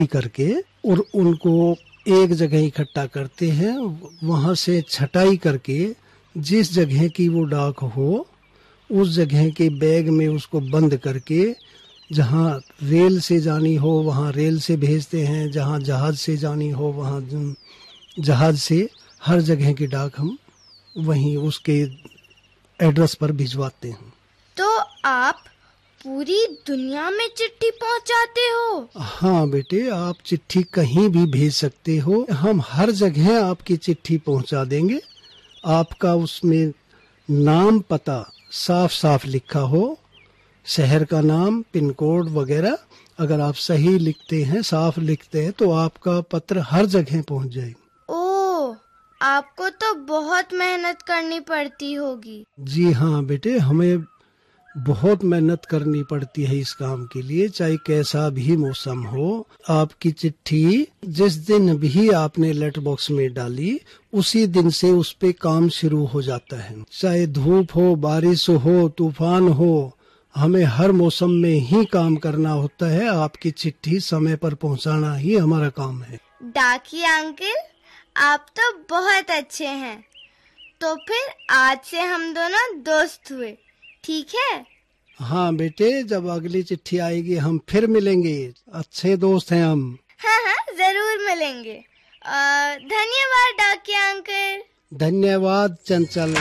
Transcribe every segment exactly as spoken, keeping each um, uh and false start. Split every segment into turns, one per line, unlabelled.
करके और उनको एक जगह इकट्ठा करते हैं। वहां से छटाई करके जिस जगह की वो डाक हो उस जगह के बैग में उसको बंद करके जहाँ रेल से जानी हो वहाँ रेल से भेजते हैं, जहाँ जहाज से जानी हो वहाँ जहाज से, हर जगह की डाक हम वहीं उसके एड्रेस पर भिजवाते हैं।
तो आप पूरी दुनिया में चिट्ठी पहुंचाते हो?
हाँ बेटे, आप चिट्ठी कहीं भी भेज सकते हो, हम हर जगह आपकी चिट्ठी पहुंचा देंगे। आपका उसमें नाम पता साफ साफ लिखा हो, शहर का नाम, पिन कोड वगैरह अगर आप सही लिखते हैं, साफ लिखते हैं, तो आपका पत्र हर जगह पहुंच जाएगा।
ओह, आपको तो बहुत मेहनत करनी पड़ती होगी।
जी हाँ बेटे, हमें बहुत मेहनत करनी पड़ती है इस काम के लिए, चाहे कैसा भी मौसम हो। आपकी चिट्ठी जिस दिन भी आपने लेटर बॉक्स में डाली उसी दिन से उस पे काम शुरू हो जाता है। चाहे धूप हो, बारिश हो, तूफान हो, हमें हर मौसम में ही काम करना होता है। आपकी चिट्ठी समय पर पहुंचाना ही हमारा काम है।
डाकिया अंकल, आप तो बहुत अच्छे हैं। तो फिर आज से हम दोनों दोस्त हुए, ठीक है?
हाँ बेटे, जब अगली चिट्ठी आएगी हम फिर मिलेंगे। अच्छे दोस्त हैं हम।
हाँ हाँ, जरूर मिलेंगे। आ, धन्यवाद डाकिया अंकल।
धन्यवाद चंचल।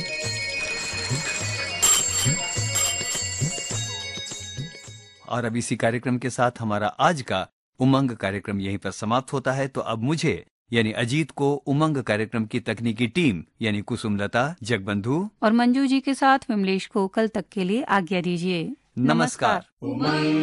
और अब इसी कार्यक्रम के साथ हमारा आज का उमंग कार्यक्रम यहीं पर समाप्त होता है। तो अब मुझे यानी अजीत को उमंग कार्यक्रम की तकनीकी टीम यानी कुसुमलता, जगबंधु
और मंजू जी के साथ विमलेश को कल तक के लिए आज्ञा दीजिए।
नमस्कार।